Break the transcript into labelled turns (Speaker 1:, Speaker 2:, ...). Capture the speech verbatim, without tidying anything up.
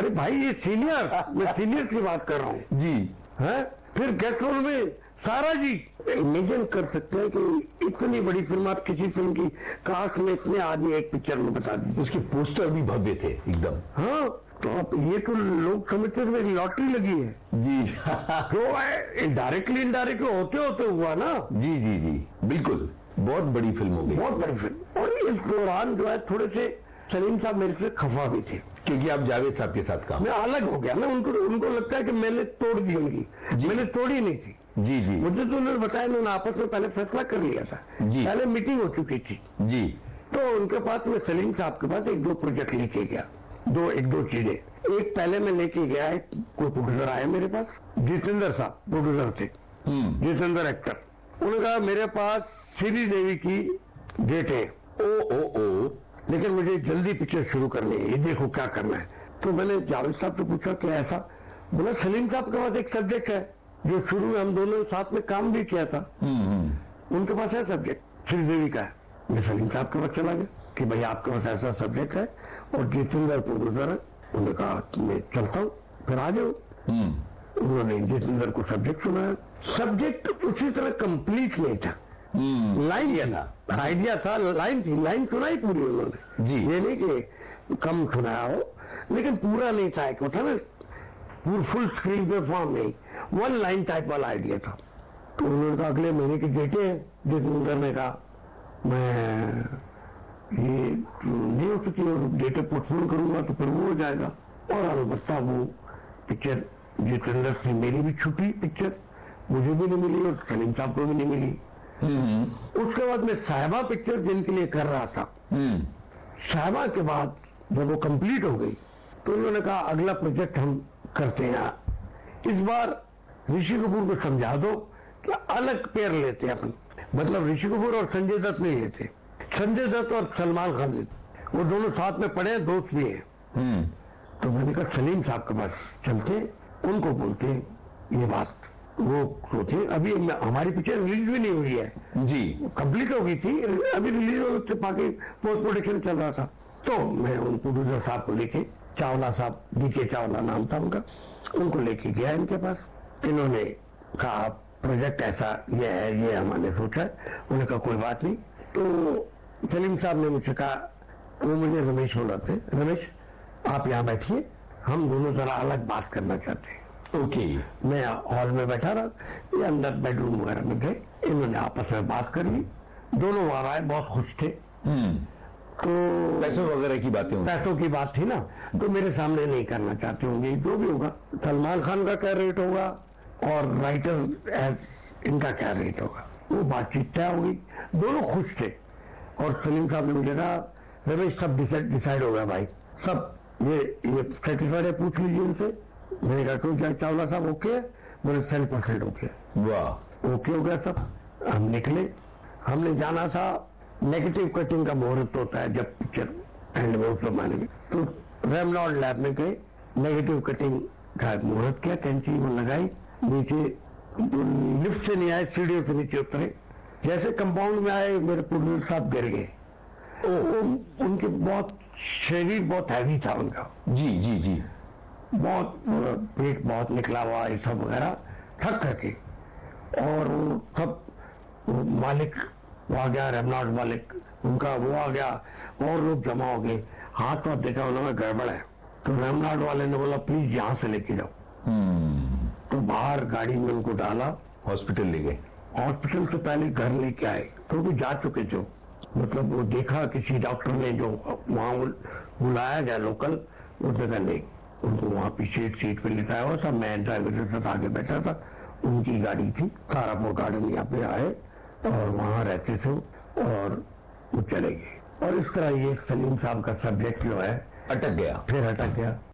Speaker 1: अरे भाई ये सीनियर, मैं सीनियर की बात कर रहा हूँ
Speaker 2: जी।
Speaker 1: है फिर गेस्ट रोल में सारा जी। इमेजिन कर सकते हैं कि इतनी बड़ी फिल्म, आप किसी फिल्म की कास्ट में इतने आदमी एक पिक्चर में बता दी।
Speaker 2: उसके पोस्टर भी भव्य थे एकदम।
Speaker 1: हाँ, तो अब ये तो लोग समझते हैं मेरी लॉटरी लगी है
Speaker 2: जी।
Speaker 1: जो है डायरेक्टली इनडायरेक्टली होते होते हुआ ना।
Speaker 2: जी जी जी बिल्कुल, बहुत बड़ी फिल्म हो गई,
Speaker 1: बहुत बड़ी फिल्म। और इस दौरान जो है थोड़े से सलीम साहब मेरे से खफा भी थे,
Speaker 2: क्योंकि आप जावेद साहब के साथ काम।
Speaker 1: मैं अलग हो गया। मैं उनको उनको लगता है कि मैंने तोड़ दी उनकी, मैंने तोड़ी नहीं थी।
Speaker 2: जी जी।
Speaker 1: मुझे तो उन्होंने बताया, उन्होंने आपस में पहले फैसला कर लिया था
Speaker 2: जी।
Speaker 1: पहले मीटिंग हो चुकी थी
Speaker 2: जी।
Speaker 1: तो उनके पास मैं सलीम साहब के पास एक दो प्रोजेक्ट लेके गया, दो एक दो चीजें। एक पहले मैं लेके गया, एक कोई प्रोड्यूसर आया मेरे पास, जितेंद्र साहब प्रोड्यूसर थे, जितेंद्र एक्टर। उन्होंने कहा मेरे पास श्री देवी की डेट है,
Speaker 2: ओ ओ ओ
Speaker 1: लेकिन मुझे जल्दी पिक्चर शुरू करनी है, ये देखो क्या करना है। तो मैंने जावेद साहब से पूछा क्या ऐसा? बोला सलीम साहब के पास एक सब्जेक्ट है जो शुरू में हम दोनों साथ में काम भी किया था, उनके पास है सब्जेक्ट, श्रीदेवी का है। मैं सलीम साहब के पास चला गया कि भाई आपके पास ऐसा सब्जेक्ट है और जितेंद्र प्रोड्यूसर है। उन्होंने कहा मैं चलता हूँ, फिर आ जाओ। उन्होंने जितेंद्र को सब्जेक्ट सुनाया। सब्जेक्ट उसी तरह कंप्लीट नहीं था, लाइन था, आइडिया था, लाइन थी, लाइन सुनाई पूरी उन्होंने
Speaker 2: जी।
Speaker 1: ये नहीं कि कम सुनाया हो, लेकिन पूरा नहीं था, एक होता ना पूरा फुल स्क्रीन पे फॉर्म नहीं, वन लाइन टाइप वाला आइडिया था। तो उन्होंने कहा अगले महीने की डेट है। जितेंद्र ने कहा मैं ये नहीं हो सकती और डेटे पोस्टपोन करूंगा तो फिर वो हो जाएगा। और अलबत्ता वो पिक्चर जितेंद्र से मेरी भी छुट्टी पिक्चर मुझे भी नहीं मिली और सलीम साहब को भी नहीं मिली। उसके बाद मैं साहिबा पिक्चर जिनके लिए कर रहा था, साहिबा के बाद जब वो कंप्लीट हो गई तो उन्होंने कहा अगला प्रोजेक्ट हम करते हैं। इस बार ऋषि कपूर को समझा दो कि अलग पेयर लेते हैं अपन, मतलब ऋषि कपूर और संजय दत्त नहीं लेते, संजय दत्त और सलमान खान लेते, वो दोनों साथ में पढ़े हैं, दोस्त भी हैं। तो मैंने कहा सलीम साहब के पास चलते, उनको बोलते ये बात, वो सोचे। अभी हमारी पिक्चर रिलीज भी नहीं हुई है
Speaker 2: जी,
Speaker 1: कंप्लीट हो गई थी, अभी रिलीज हो बाकी पोस्ट प्रोडक्शन चल रहा था। तो मैं उन प्रोड्यूसर साहब को लेके, चावला साहब, डी के चावला नाम था उनका, उनको लेके गया इनके पास। इन्होंने कहा प्रोजेक्ट ऐसा ये है, ये हमने सोचा है। उन्होंने कहा कोई बात नहीं। तो सलीम साहब ने मुझसे कहा, वो मुझे रमेश बुलाते, रमेश आप यहाँ बैठिए, हम दोनों जरा अलग बात करना चाहते हैं।
Speaker 2: ओके।
Speaker 1: मैं हॉल में बैठा रहा, ये अंदर बेडरूम वगैरह में गए, इन्होंने आपस में बात कर ली, दोनों वहां आए, बहुत खुश थे। तो
Speaker 2: पैसों वगैरह की बातें होंगी,
Speaker 1: पैसों की बात थी ना, तो मेरे सामने नहीं करना चाहते होंगे, जो भी होगा सलमान खान का क्या रेट होगा और राइटर इनका क्या रेट होगा, वो बातचीत तय होगी। दोनों खुश थे। और सलीम साहब ने मुझे कहा रमेश सब डिसाइड हो गया भाई, सब ये ये सेटिस्फाइड है, पूछ लीजिए उनसे। मैंने कहा क्यों चाहे चावला साहब ओके है? बोले सेवन परसेंट ओके।
Speaker 2: वाह,
Speaker 1: ओके हो गया सब। हम निकले, हमने जाना था, नेगेटिव कटिंग का मुहूर्त होता है जब पिक्चर एंड में, उस जमाने में। तो रेमलॉर्ड लैब में गए, नेगेटिव कटिंग का मुहूर्त किया, कैंची वो लगाई, नीचे लिफ्ट से नहीं आए, सीढ़ियों से नीचे उतरे, जैसे कंपाउंड में आए मेरे प्रोड्यूसर साहब गिर गए। उनके बहुत शरीर बहुत हैवी था उनका,
Speaker 2: जी जी जी,
Speaker 1: बहुत पेट बहुत निकला हुआ, ये सब वगैरह थक करके। और वो सब वो मालिक वो आ गया, रेमलॉर्ड मालिक उनका वो आ गया, और लोग जमा हो गए। हाथ वाथ देखा उन्होंने गड़बड़ है, तो रेमलॉर्ड वाले ने बोला प्लीज यहाँ से लेके जाओ। तो बाहर गाड़ी में उनको डाला,
Speaker 2: हॉस्पिटल ले गए।
Speaker 1: हॉस्पिटल से पहले घर लेके आए, तो भी जा चुके थे। मतलब वो देखा किसी डॉक्टर ने जो वहाँ बुलाया गया लोकल, उस जगह नहीं, उनको वहाँ पीछे सीट पे लिटाया हुआ था, मैं ड्राइवर के साथ आगे बैठा था, उनकी गाड़ी थी। तारापुर गार्डन यहाँ पे आए और वहाँ रहते थे और वो चले गए। और इस तरह ये सलीम साहब का सब्जेक्ट जो है
Speaker 2: अटक गया,
Speaker 1: फिर अटक गया।